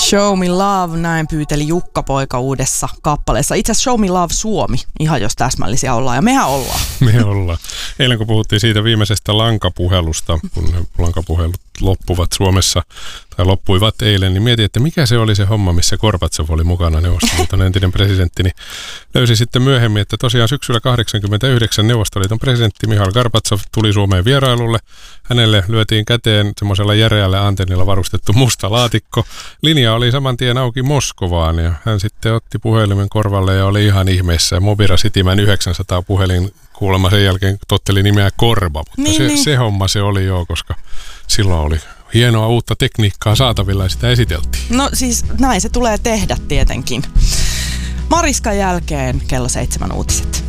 Show Me Love, näin pyyteli Jukka-poika uudessa kappaleessa. Itse asiassa Show Me Love Suomi, ihan jos täsmällisiä ollaan, ja mehän ollaan. Me ollaan. Eilen kun puhuttiin siitä viimeisestä lankapuhelusta, kun lankapuhelut loppuvat Suomessa, tai loppuivat eilen, niin mietin, että mikä se oli se homma, missä Gorbatsov oli mukana, Neuvostoliiton entinen presidentti, niin löysin sitten myöhemmin, että tosiaan syksyllä 1989 Neuvostoliiton presidentti Mihail Gorbatsov tuli Suomeen vierailulle. Hänelle lyötiin käteen semmoisella järeällä antennilla varustettu musta laatikko. Linja oli saman tien auki Moskovaan ja hän sitten otti puhelimen korvalle ja oli ihan ihmeessä. Mobira Citymän 900 puhelin kuulemma sen jälkeen totteli nimeä Korba, mutta se homma se oli joo, koska silloin oli hienoa uutta tekniikkaa saatavilla ja sitä esiteltiin. No siis näin se tulee tehdä tietenkin. Mariskan jälkeen kello 7 uutiset.